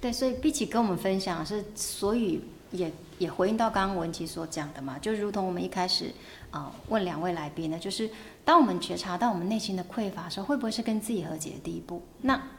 对，所以碧琪跟我们分享是，所以也回应到刚刚文琪所讲的嘛，就如同我们一开始问两位来宾呢，就是当我们觉察到我们内心的匮乏的时候，会不会是跟自己和解的第一步？那